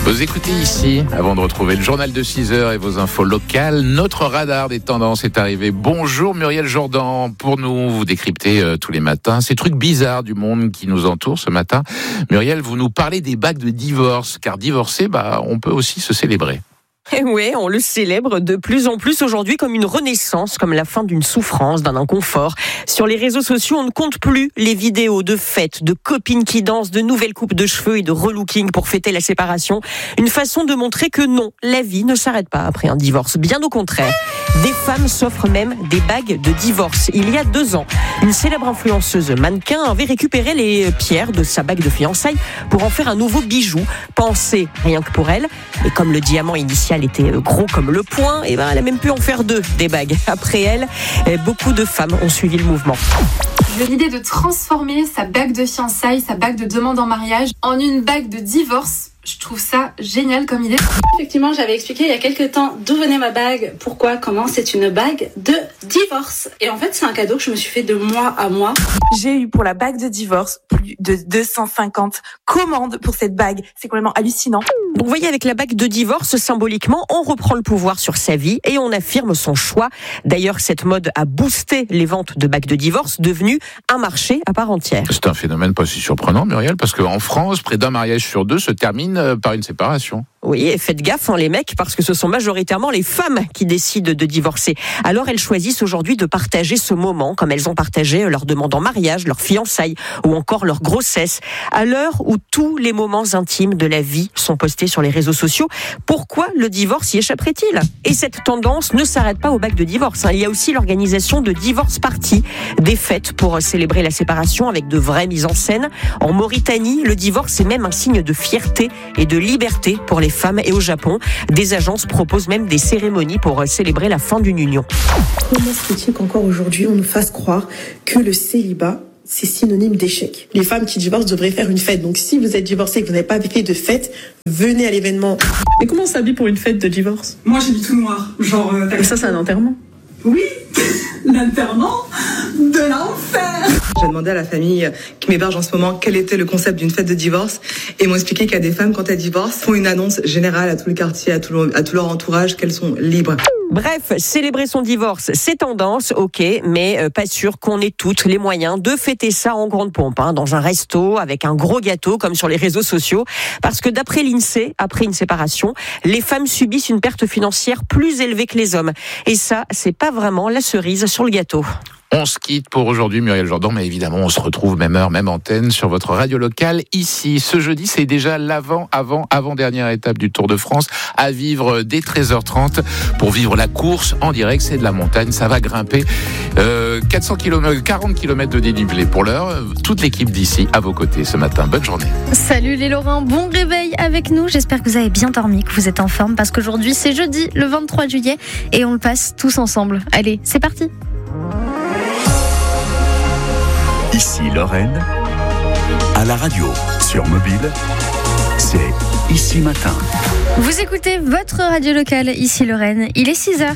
Vous écoutez ici, avant de retrouver le journal de 6h et vos infos locales, notre radar des tendances est arrivé. Bonjour Muriel Jourdan, pour nous, vous décryptez tous les matins ces trucs bizarres du monde qui nous entoure ce matin. Muriel, vous nous parlez des bagues de divorce, car divorcer, on peut aussi se célébrer. Et oui, on le célèbre de plus en plus aujourd'hui comme une renaissance, comme la fin d'une souffrance, d'un inconfort. Sur les réseaux sociaux, on ne compte plus les vidéos de fêtes, de copines qui dansent, de nouvelles coupes de cheveux et de relooking pour fêter la séparation. Une façon de montrer que non, la vie ne s'arrête pas après un divorce. Bien au contraire. Des femmes s'offrent même des bagues de divorce. Il y a 2 ans, une célèbre influenceuse mannequin avait récupéré les pierres de sa bague de fiançailles pour en faire un nouveau bijou, pensé rien que pour elle. Et comme le diamant initial était gros comme le poing, et elle a même pu en faire 2 des bagues. Après elle, beaucoup de femmes ont suivi le mouvement. L'idée de transformer sa bague de fiançailles, sa bague de demande en mariage en une bague de divorce, je trouve ça génial comme idée. Effectivement, j'avais expliqué il y a quelques temps d'où venait ma bague, pourquoi, comment. C'est une bague de divorce. Et en fait, c'est un cadeau que je me suis fait de mois à mois. J'ai eu pour la bague de divorce plus de 250 commandes pour cette bague. C'est complètement hallucinant. Vous voyez, avec la bague de divorce, symboliquement, on reprend le pouvoir sur sa vie et on affirme son choix. D'ailleurs, cette mode a boosté les ventes de bagues de divorce, devenues un marché à part entière. C'est un phénomène pas si surprenant, Muriel, parce qu'en France, près d'un mariage sur 2 se termine par une séparation. Oui, et faites gaffe, les mecs, parce que ce sont majoritairement les femmes qui décident de divorcer. Alors elles choisissent aujourd'hui de partager ce moment, comme elles ont partagé leur demande en mariage, leur fiançailles ou encore leur grossesse. À l'heure où tous les moments intimes de la vie sont postés sur les réseaux sociaux, pourquoi le divorce y échapperait-il ? Et cette tendance ne s'arrête pas aux bagues de divorce. Il y a aussi l'organisation de divorce parties, des fêtes pour célébrer la séparation avec de vraies mises en scène. En Mauritanie, le divorce est même un signe de fierté et de liberté pour les femmes, et au Japon, des agences proposent même des cérémonies pour célébrer la fin d'une union. Comment se fait-il qu'encore aujourd'hui on nous fasse croire que le célibat c'est synonyme d'échec? Les femmes qui divorcent devraient faire une fête. Donc si vous êtes divorcé et que vous n'avez pas fait de fête, venez à l'événement. Mais comment on s'habille pour une fête de divorce? Moi j'ai du tout noir, genre... Et ça c'est un enterrement? Oui, l'enterrement de l'enfer. J'ai demandé à la famille qui m'héberge en ce moment quel était le concept d'une fête de divorce et ils m'ont expliqué qu'il y a des femmes, quand elles divorcent, font une annonce générale à tout le quartier, à tout leur entourage, qu'elles sont libres. Bref, célébrer son divorce, c'est tendance, ok, mais pas sûr qu'on ait toutes les moyens de fêter ça en grande pompe, dans un resto, avec un gros gâteau, comme sur les réseaux sociaux. Parce que d'après l'INSEE, après une séparation, les femmes subissent une perte financière plus élevée que les hommes. Et ça, c'est pas vraiment la cerise sur le gâteau. On se quitte pour aujourd'hui, Muriel Jourdan, mais évidemment, on se retrouve même heure, même antenne sur votre radio locale ici. Ce jeudi, c'est déjà avant-dernière étape du Tour de France à vivre dès 13h30 pour vivre la course en direct. C'est de la montagne, ça va grimper 40 km de dénivelé pour l'heure. Toute l'équipe d'ici à vos côtés ce matin. Bonne journée. Salut les Lorrains, bon réveil avec nous. J'espère que vous avez bien dormi, que vous êtes en forme parce qu'aujourd'hui, c'est jeudi, le 23 juillet et on le passe tous ensemble. Allez, c'est parti. Ici Lorraine, à la radio, sur mobile, c'est Ici Matin. Vous écoutez votre radio locale, Ici Lorraine, il est 6h.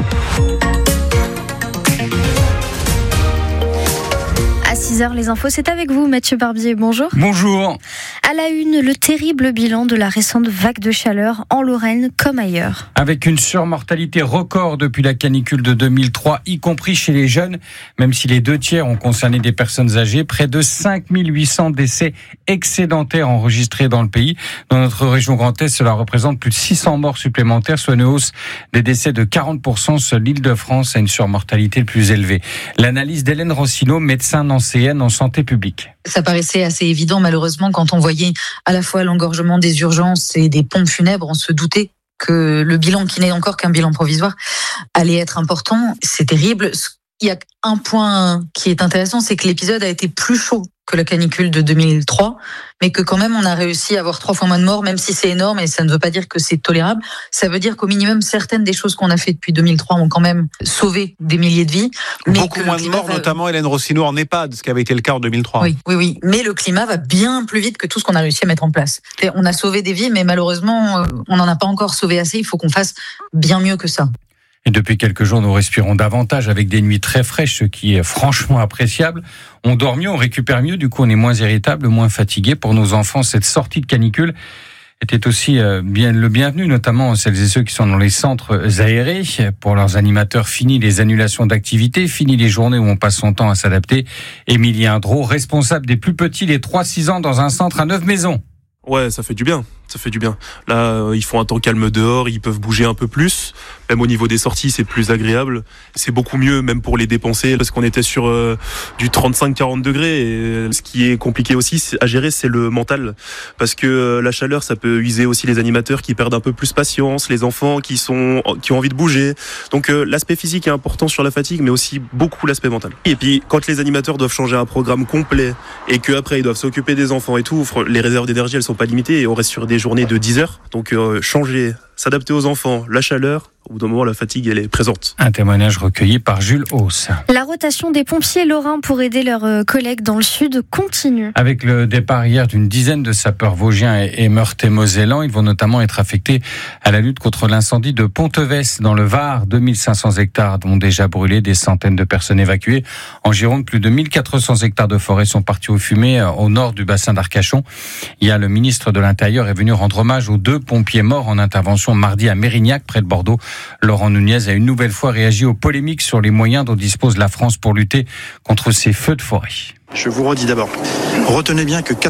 À 6h, les infos, c'est avec vous, Mathieu Barbier, bonjour. Bonjour. À la une, le terrible bilan de la récente vague de chaleur en Lorraine comme ailleurs. Avec une surmortalité record depuis la canicule de 2003, y compris chez les jeunes, même si les 2 tiers ont concerné des personnes âgées, près de 5800 décès excédentaires enregistrés dans le pays. Dans notre région Grand Est, cela représente plus de 600 morts supplémentaires, soit une hausse des décès de 40%. Seule l'Île-de-France a une surmortalité le plus élevée. L'analyse d'Hélène Rossino, médecin nancéenne en santé publique. Ça paraissait assez évident, malheureusement, quand on voyait à la fois l'engorgement des urgences et des pompes funèbres, on se doutait que le bilan, qui n'est encore qu'un bilan provisoire, allait être important. C'est terrible. Il y a un point qui est intéressant, c'est que l'épisode a été plus chaud que la canicule de 2003, mais que quand même on a réussi à avoir 3 fois moins de morts, même si c'est énorme, et ça ne veut pas dire que c'est tolérable. Ça veut dire qu'au minimum, certaines des choses qu'on a fait depuis 2003 ont quand même sauvé des milliers de vies. Mais beaucoup moins de morts, notamment Hélène Rossino en EHPAD, ce qui avait été le cas en 2003. Oui. Mais le climat va bien plus vite que tout ce qu'on a réussi à mettre en place. Et on a sauvé des vies, mais malheureusement, on n'en a pas encore sauvé assez. Il faut qu'on fasse bien mieux que ça. Et depuis quelques jours, nous respirons davantage avec des nuits très fraîches, ce qui est franchement appréciable. On dort mieux, on récupère mieux, du coup on est moins irritable, moins fatigué. Pour nos enfants, cette sortie de canicule était aussi bien le bienvenu, notamment celles et ceux qui sont dans les centres aérés. Pour leurs animateurs, fini les annulations d'activités, fini les journées où on passe son temps à s'adapter. Émilien Drault, responsable des plus petits, les 3-6 ans dans un centre à Neuve-Maisons. Ouais, ça fait du bien. Ça fait du bien. Là, ils font un temps calme dehors, ils peuvent bouger un peu plus. Même au niveau des sorties, c'est plus agréable. C'est beaucoup mieux, même pour les dépenser, parce qu'on était sur du 35-40 degrés. Et ce qui est compliqué aussi à gérer, c'est le mental. Parce que la chaleur, ça peut user aussi les animateurs qui perdent un peu plus patience, les enfants qui ont envie de bouger. Donc l'aspect physique est important sur la fatigue, mais aussi beaucoup l'aspect mental. Et puis, quand les animateurs doivent changer un programme complet et qu'après, ils doivent s'occuper des enfants et tout, les réserves d'énergie, elles sont pas limitées et on reste sur des journées de 10 heures. Donc changer, s'adapter aux enfants, la chaleur, au bout d'un moment la fatigue elle est présente. Un témoignage recueilli par Jules Hauss. La rotation des pompiers lorrains pour aider leurs collègues dans le sud continue. Avec le départ hier d'une dizaine de sapeurs vosgiens et meurthe-et-mosellans, ils vont notamment être affectés à la lutte contre l'incendie de Ponteves dans le Var. 2500 hectares ont déjà brûlé, des centaines de personnes évacuées. En Gironde, plus de 1400 hectares de forêt sont partis aux fumées au nord du bassin d'Arcachon. Hier, le ministre de l'Intérieur est venu rendre hommage aux 2 pompiers morts en intervention mardi à Mérignac, près de Bordeaux. Laurent Nunez a une nouvelle fois réagi aux polémiques sur les moyens dont dispose la France pour lutter contre ces feux de forêt. Je vous redis d'abord, retenez bien que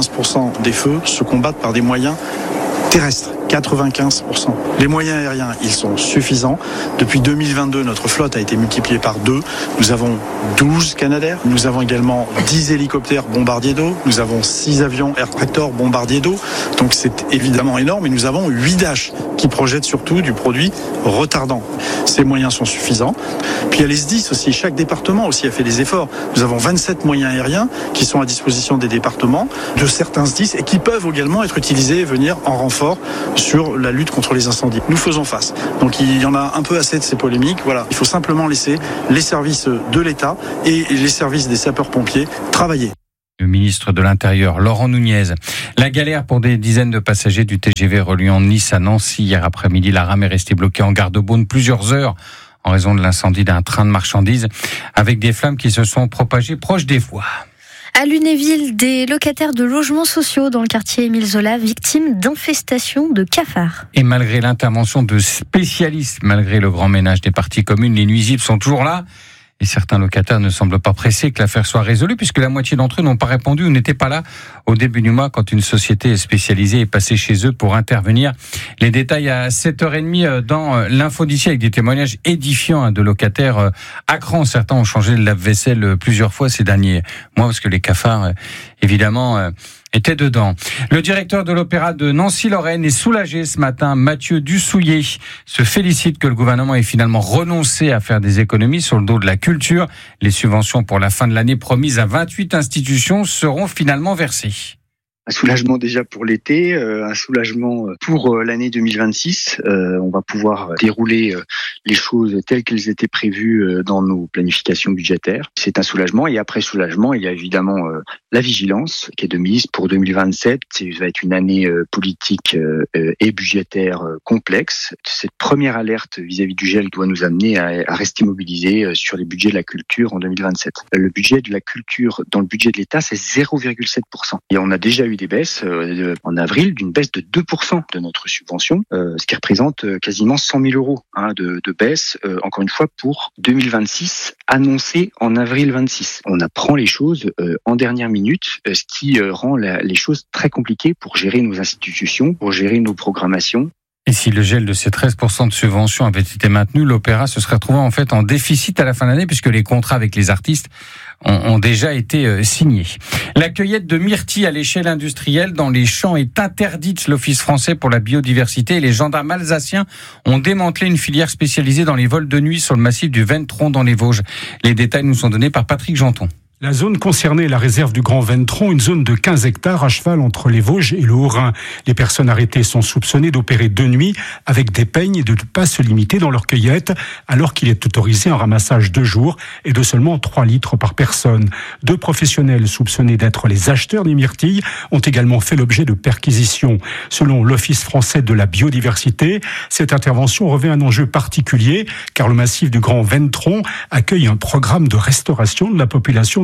95% des feux se combattent par des moyens terrestres. 95%. Les moyens aériens, ils sont suffisants. Depuis 2022, notre flotte a été multipliée par 2. Nous avons 12 Canadair. Nous avons également 10 hélicoptères bombardiers d'eau. Nous avons 6 avions Air Tractor bombardiers d'eau. Donc c'est évidemment énorme. Et nous avons 8 Dash qui projettent surtout du produit retardant. Ces moyens sont suffisants. Puis il y a les SDIS aussi. Chaque département aussi a fait des efforts. Nous avons 27 moyens aériens qui sont à disposition des départements, de certains SDIS, et qui peuvent également être utilisés et venir en renfort sur la lutte contre les incendies. Nous faisons face. Donc il y en a un peu assez de ces polémiques. Voilà, il faut simplement laisser les services de l'État et les services des sapeurs-pompiers travailler. Le ministre de l'Intérieur, Laurent Nunez. La galère pour des dizaines de passagers du TGV reliant Nice à Nancy. Hier après-midi, la rame est restée bloquée en gare de Beaune plusieurs heures en raison de l'incendie d'un train de marchandises avec des flammes qui se sont propagées proche des voies. À Lunéville, des locataires de logements sociaux dans le quartier Émile Zola, victimes d'infestations de cafards. Et malgré l'intervention de spécialistes, malgré le grand ménage des parties communes, les nuisibles sont toujours là. Et certains locataires ne semblent pas pressés que l'affaire soit résolue, puisque la moitié d'entre eux n'ont pas répondu ou n'étaient pas là au début du mois quand une société spécialisée est passée chez eux pour intervenir. Les détails à 7h30 dans l'info d'ici avec des témoignages édifiants de locataires à cran. Certains ont changé le lave-vaisselle plusieurs fois ces derniers mois parce que les cafards, évidemment, était dedans. Le directeur de l'Opéra de Nancy-Lorraine est soulagé ce matin. Mathieu Dussouillet se félicite que le gouvernement ait finalement renoncé à faire des économies sur le dos de la culture. Les subventions pour la fin de l'année promises à 28 institutions seront finalement versées. Un soulagement déjà pour l'été, un soulagement pour l'année 2026. On va pouvoir dérouler les choses telles qu'elles étaient prévues dans nos planifications budgétaires. C'est un soulagement, et après soulagement, il y a évidemment la vigilance qui est de mise pour 2027. Ça va être une année politique et budgétaire complexe. Cette première alerte vis-à-vis du gel doit nous amener à rester mobilisés sur les budgets de la culture en 2027. Le budget de la culture dans le budget de l'État, c'est 0,7%. Et on a déjà eu des baisses en avril, d'une baisse de 2% de notre subvention, ce qui représente quasiment 100 000 euros de baisse, encore une fois, pour 2026, annoncé en avril 26. On apprend les choses en dernière minute, ce qui rend les choses très compliquées pour gérer nos institutions, pour gérer nos programmations. Et si le gel de ces 13% de subventions avait été maintenu, l'opéra se serait retrouvé en fait en déficit à la fin de l'année puisque les contrats avec les artistes ont déjà été signés. La cueillette de myrtilles à l'échelle industrielle dans les champs est interdite. L'Office français pour la biodiversité et les gendarmes alsaciens ont démantelé une filière spécialisée dans les vols de nuit sur le massif du Ventron dans les Vosges. Les détails nous sont donnés par Patrick Janton. La zone concernée est la réserve du Grand Ventron, une zone de 15 hectares à cheval entre les Vosges et le Haut-Rhin. Les personnes arrêtées sont soupçonnées d'opérer de nuit avec des peignes et de ne pas se limiter dans leur cueillette, alors qu'il est autorisé un ramassage de jour et de seulement 3 litres par personne. 2 professionnels soupçonnés d'être les acheteurs des myrtilles ont également fait l'objet de perquisitions. Selon l'Office français de la biodiversité, cette intervention revêt un enjeu particulier car le massif du Grand Ventron accueille un programme de restauration de la population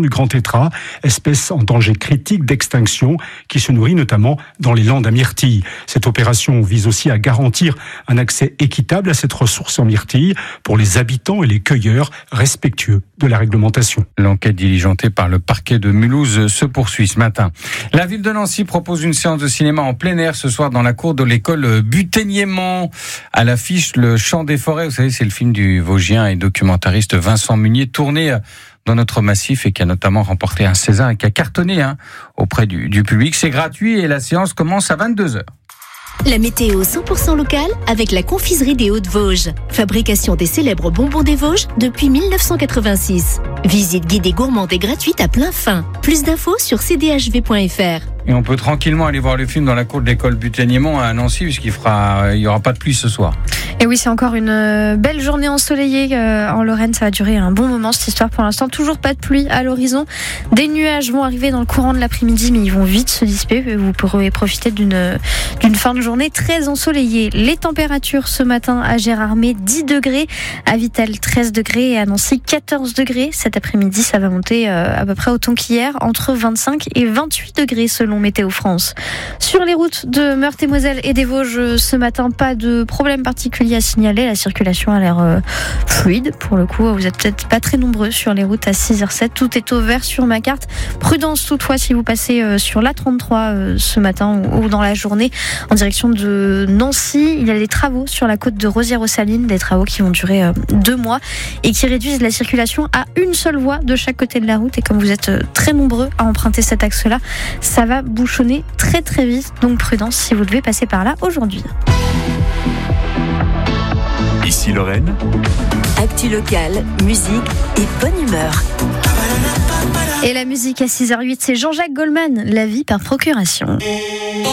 du grand tétras, espèce en danger critique d'extinction qui se nourrit notamment dans les landes à myrtille. Cette opération vise aussi à garantir un accès équitable à cette ressource en myrtille pour les habitants et les cueilleurs respectueux de la réglementation. L'enquête diligentée par le parquet de Mulhouse se poursuit ce matin. La ville de Nancy propose une séance de cinéma en plein air ce soir dans la cour de l'école Buteigniémont. À l'affiche, Le Chant des forêts. Vous savez, c'est le film du Vosgien et documentariste Vincent Munier, tourné dans notre massif et qui a notamment remporté un César et qui a cartonné auprès du public. C'est gratuit et la séance commence à 22h. La météo 100% locale avec la confiserie des Hauts-de-Vosges. Fabrication des célèbres bonbons des Vosges depuis 1986. Visite guidée gourmande et gratuite à plein fin. Plus d'infos sur cdhv.fr. Et on peut tranquillement aller voir le film dans la cour de l'école Buteigniémont à Nancy, puisqu'il y aura pas de pluie ce soir. Et oui, c'est encore une belle journée ensoleillée en Lorraine. Ça va durer un bon moment, cette histoire. Pour l'instant, toujours pas de pluie à l'horizon. Des nuages vont arriver dans le courant de l'après-midi, mais ils vont vite se dissiper. Vous pourrez profiter d'une fin de journée très ensoleillée. Les températures ce matin à Gérardmer, 10 degrés. À Vitel, 13 degrés. Et à Nancy, 14 degrés. Cet après-midi, ça va monter à peu près autant qu'hier, entre 25 et 28 degrés selon Météo France. Sur les routes de Meurthe-et-Moselle et des Vosges, ce matin, pas de problème particulier à signaler. La circulation a l'air fluide. Pour le coup, vous êtes peut-être pas très nombreux sur les routes à 6h07. Tout est au vert sur ma carte. Prudence toutefois si vous passez sur l'A33 ce matin ou dans la journée en direction de Nancy. Il y a des travaux sur la côte de Rosières-aux-Salines, des travaux qui vont durer 2 mois et qui réduisent la circulation à une seule voie de chaque côté de la route. Et comme vous êtes très nombreux à emprunter cet axe-là, ça va bouchonner très très vite. Donc prudence si vous devez passer par là aujourd'hui. Ici Lorraine. Actu locale, musique et bonne humeur. Et la musique à 6h08, c'est Jean-Jacques Goldman, La vie par procuration.